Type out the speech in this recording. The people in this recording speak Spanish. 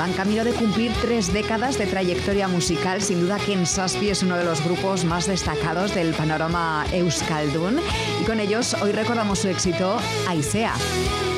van camino de cumplir 3 décadas de trayectoria musical. Sin duda Ken Zazpi es uno de los grupos más destacados del panorama euskaldun. Y con ellos hoy recordamos su éxito Aizea.